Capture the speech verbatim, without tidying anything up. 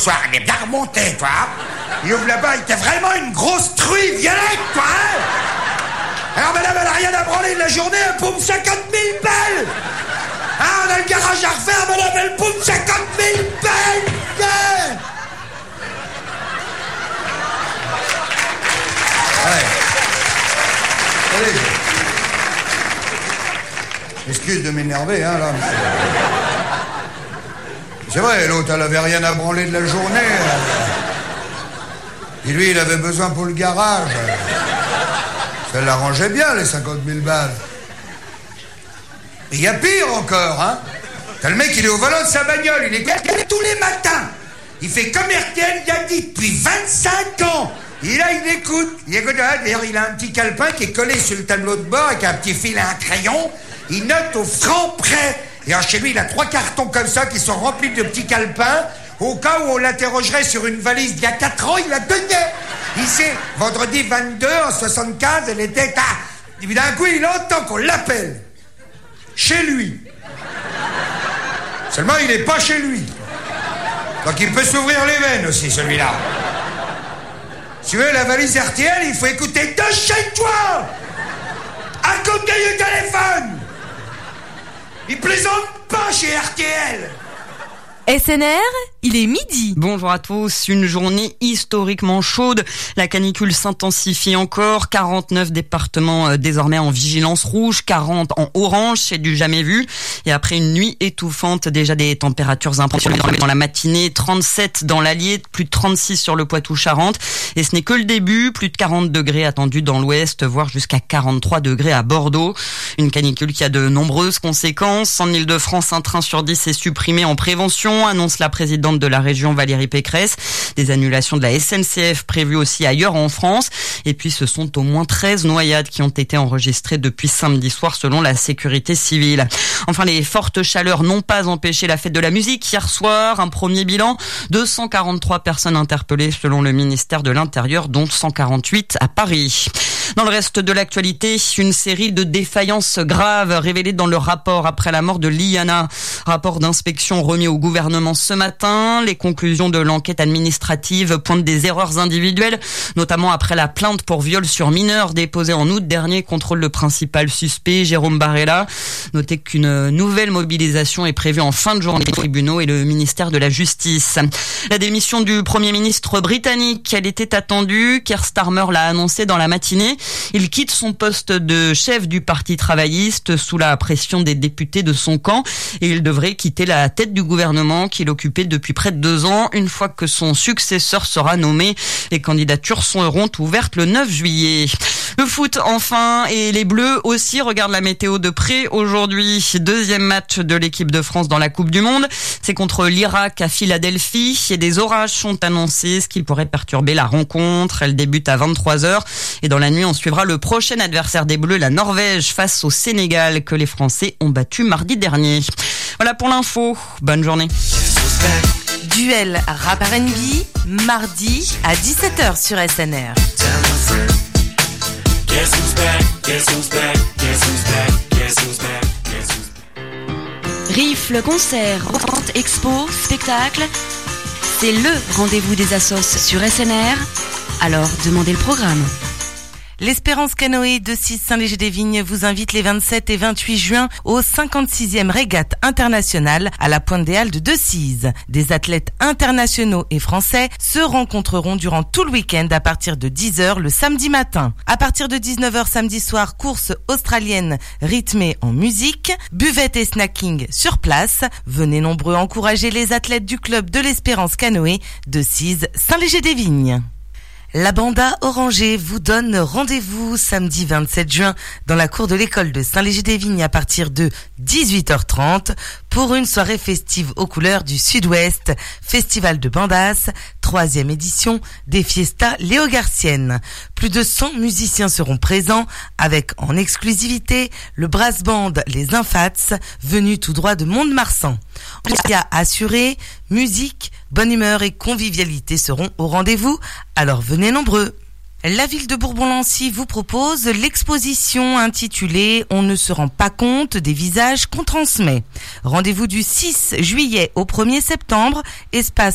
soir. Il est bien remonté, toi. Il ouvre là-bas, il était vraiment une grosse truie violette, toi, hein. Alors, madame, elle a rien à branler de la journée, elle paume cinquante mille balles. Hein, on a le garage à refaire, madame, elle paume cinquante mille balles. Yeah. Ouais. Allez. Excuse de m'énerver, hein, là. C'est vrai, l'autre, elle avait rien à branler de la journée. Et lui, il avait besoin pour le garage. Ça l'arrangeait bien, les cinquante mille balles. Et il y a pire encore, hein. T'as le mec, il est au volant de sa bagnole, il est calculé tous les matins. Il fait comme R T L, il a dit depuis vingt-cinq ans. Et là, il écoute. Il écoute, d'ailleurs, il a un petit calepin qui est collé sur le tableau de bord avec un petit fil et un crayon. Il note au franc près. Et alors, chez lui, il a trois cartons comme ça qui sont remplis de petits calepins. Au cas où on l'interrogerait sur une valise d'il y a quatre ans, il la tenait. Il sait, vendredi vingt-deux, en soixante-quinze, elle était à... Et puis d'un coup, il entend qu'on l'appelle. Chez lui. Seulement, il n'est pas chez lui. Donc, il peut s'ouvrir les veines aussi, celui-là. Si tu veux, la valise R T L, il faut écouter de chez toi. À côté du téléphone. Il plaisante pas chez R T L. S N R, il est midi. Bonjour à tous, une journée historiquement chaude. La canicule s'intensifie encore. quarante-neuf départements euh, désormais en vigilance rouge, quarante en orange, c'est du jamais vu. Et après une nuit étouffante, déjà des températures impressionnantes dans la matinée, trente-sept dans l'Allier, plus de trente-six sur le Poitou-Charentes. Et ce n'est que le début, plus de quarante degrés attendus dans l'ouest, voire jusqu'à quarante-trois degrés à Bordeaux. Une canicule qui a de nombreuses conséquences. En Île-de-France, un train sur dix est supprimé en prévention, annonce la présidente de la région Valérie Pécresse. Des annulations de la S N C F prévues aussi ailleurs en France. Et puis ce sont au moins treize noyades qui ont été enregistrées depuis samedi soir selon la sécurité civile. Enfin, les fortes chaleurs n'ont pas empêché la fête de la musique. Hier soir, un premier bilan, deux cent quarante-trois personnes interpellées selon le ministère de l'Intérieur, dont cent quarante-huit à Paris. Dans le reste de l'actualité, une série de défaillances graves révélées dans le rapport après la mort de Liana. Rapport d'inspection remis au gouvernement ce matin. Les conclusions de l'enquête administrative pointent des erreurs individuelles, notamment après la plainte pour viol sur mineur déposée en août dernier contre le principal suspect, Jérôme Barella. Notez qu'une nouvelle mobilisation est prévue en fin de journée aux tribunaux et le ministère de la Justice. La démission du Premier ministre britannique, elle était attendue. Keir Starmer l'a annoncé dans la matinée. Il quitte son poste de chef du Parti travailliste sous la pression des députés de son camp et il devrait quitter la tête du gouvernement qu'il occupait depuis près de deux ans. Une fois que son successeur sera nommé, les candidatures seront ouvertes le neuf juillet. Le foot enfin, et les Bleus aussi regardent la météo de près aujourd'hui. Deuxième match de l'équipe de France dans la Coupe du Monde. C'est contre l'Irak à Philadelphie et des orages sont annoncés, ce qui pourrait perturber la rencontre. Elle débute à vingt-trois heures et dans la nuit on suivra le prochain adversaire des Bleus, la Norvège, face au Sénégal que les Français ont battu mardi dernier. Voilà pour l'info. Bonne journée. Duel rap R and B, mardi à dix-sept heures sur S N R. Rifle, concert, vente, expo, spectacle. C'est le rendez-vous des assos sur S N R. Alors demandez le programme. L'Espérance Canoë de Decize Saint-Léger-des-Vignes vous invite les vingt-sept et vingt-huit juin au cinquante-sixième régate internationale à la Pointe des Halles de Decize. Des athlètes internationaux et français se rencontreront durant tout le week-end à partir de dix heures le samedi matin. À partir de dix-neuf heures samedi soir, course australienne rythmée en musique, buvette et snacking sur place. Venez nombreux encourager les athlètes du club de l'Espérance Canoë de Decize Saint-Léger-des-Vignes. La Banda Orangée vous donne rendez-vous samedi vingt-sept juin dans la cour de l'école de Saint-Léger-des-Vignes à partir de dix-huit heures trente pour une soirée festive aux couleurs du Sud-Ouest, Festival de Bandas, troisième édition des Fiestas Léogarciennes. Plus de cent musiciens seront présents avec en exclusivité le brass band Les Infats, venu tout droit de Mont-de-Marsan. Ambiance assurée, musique, bonne humeur et convivialité seront au rendez-vous, alors venez nombreux. La ville de Bourbon-Lancy vous propose l'exposition intitulée « On ne se rend pas compte des visages qu'on transmet ». Rendez-vous du six juillet au premier septembre, espace